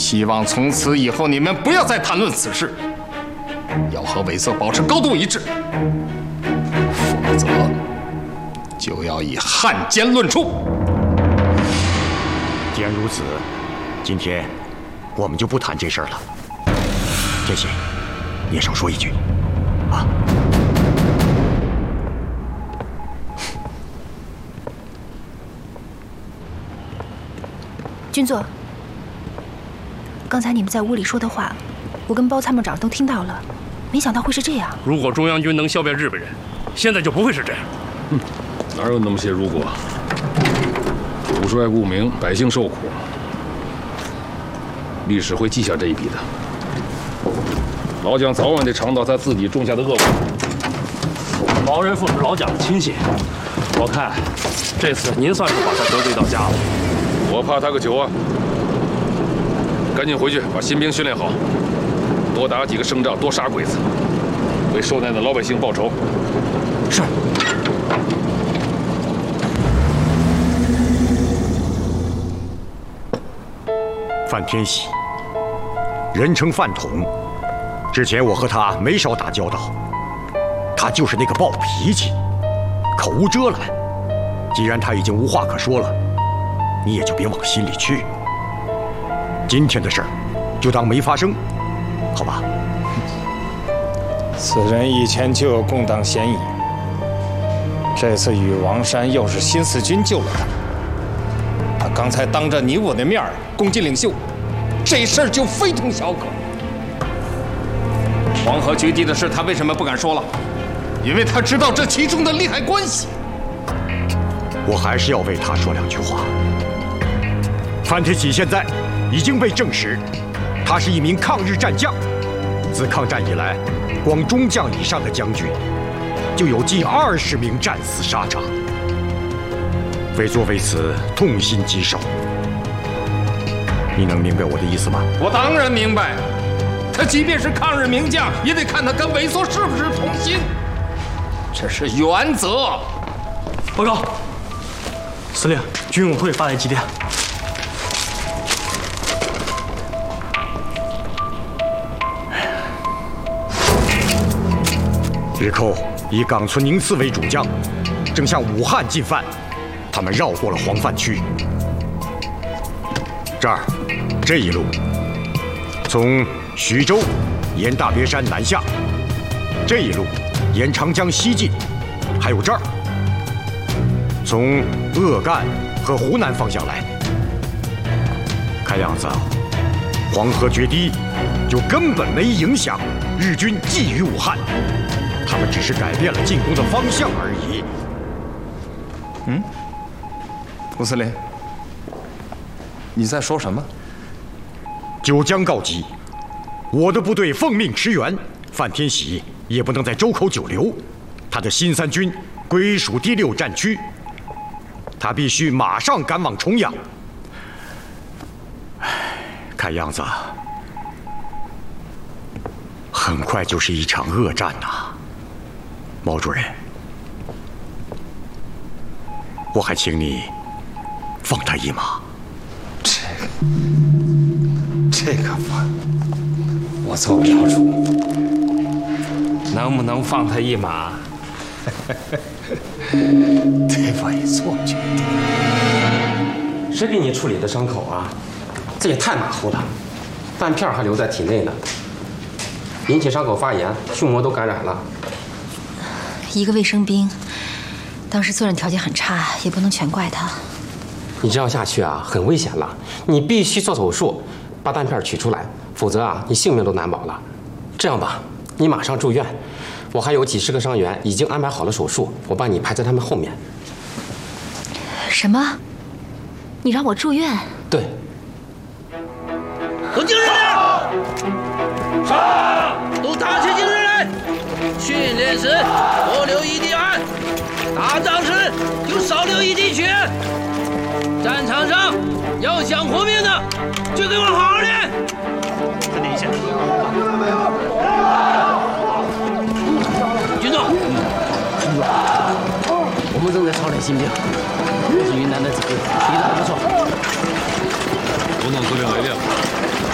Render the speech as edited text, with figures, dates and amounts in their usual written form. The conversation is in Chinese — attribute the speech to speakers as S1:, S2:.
S1: 希望从此以后你们不要再谈论此事，要和韦瑟保持高度一致，否则就要以汉奸论处。
S2: 既然如此，今天我们就不谈这事儿了。天喜，你也少说一句，啊。
S3: 军座，刚才你们在屋里说的话，我跟包参谋长都听到了，没想到会是这样。
S4: 如果中央军能消灭日本人，现在就不会是这样。
S5: 哪有那么些如果？主帅顾明，百姓受苦，历史会记下这一笔的。老蒋早晚得尝到他自己种下的恶果。
S4: 毛人父是老蒋的亲信，我看这次您算是把他得罪到家了。
S5: 我怕他个球啊！赶紧回去把新兵训练好，多打几个胜仗，多杀鬼子，为受难的老百姓报仇。
S4: 是。
S2: 范天喜，人称饭桶。之前我和他没少打交道，他就是那个暴脾气，口无遮拦。既然他已经无话可说了，你也就别往心里去。今天的事儿，就当没发生，好吧？
S6: 此人以前就有共党嫌疑，这次与王山又是新四军救了他。他刚才当着你我的面攻击领袖，这事儿就非同小可。
S1: 黄河决堤的事，他为什么不敢说了？因为他知道这其中的利害关系。
S2: 我还是要为他说两句话。范天喜现在已经被证实，他是一名抗日战将。自抗战以来，光中将以上的将军就有近20名战死沙场。匪座为此痛心疾首。你能明白我的意思吗？
S1: 我当然明白。他即便是抗日名将，也得看他跟韦索是不是同心，这是原则。
S4: 报告，司令，军委会发来急电。
S2: 日寇以冈村宁次为主将，正向武汉进犯。他们绕过了黄泛区，这一路从徐州沿大别山南下，这一路沿长江西进，还有这儿从鄂赣和湖南方向来。看样子，黄河决堤就根本没影响日军觊觎武汉，他们只是改变了进攻的方向而已。
S1: 胡司令，你在说什么？
S2: 九江告急，我的部队奉命驰援，范天喜也不能在周口久留，他的新三军归属第6战区，他必须马上赶往重阳。看样子，很快就是一场恶战呐，毛主任，我还请你放他一马。
S1: 这个我做不了主，能不能放他一马，得委座决定。
S7: 谁给你处理的伤口啊？这也太马虎了，弹片还留在体内呢，引起伤口发炎，胸膜都感染了。
S3: 一个卫生兵，当时作战条件很差，也不能全怪他。
S7: 你这样下去啊，很危险了。你必须做手术，把弹片取出来，否则啊，你性命都难保了。这样吧，你马上住院，我还有几十个伤员已经安排好了手术，我帮你排在他们后面。
S3: 什么？你让我住院？
S7: 对。
S8: 有精神来！上！都打起精神来！训练时多留一滴汗，打仗时就少留一滴血。战场上要想活命的，就给我好好练。
S4: 再练一下。
S8: 军座，我们正在操练新兵，我是云南的指挥，提的还不错。
S5: 总统司令来电了。